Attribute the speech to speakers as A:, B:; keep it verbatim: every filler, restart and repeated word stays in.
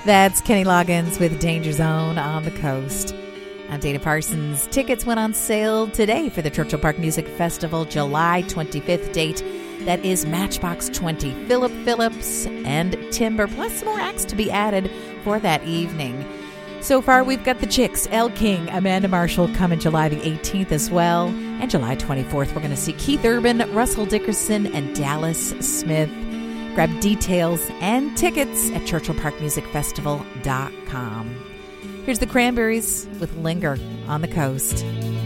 A: That's Kenny Loggins with Danger Zone on the Coast. I'm Dana Parsons. Tickets went on sale today for the Churchill Park Music Festival, July twenty-fifth date. That is Matchbox twenty, Philip Phillips, and Timber, plus some more acts to be added for that evening. So far, we've got the Chicks, Elle King, Amanda Marshall coming July the eighteenth as well. And July twenty-fourth, we're going to see Keith Urban, Russell Dickerson, and Dallas Smith. Grab details and tickets at churchill park music festival dot com. Here's the Cranberries with Linger on the Coast.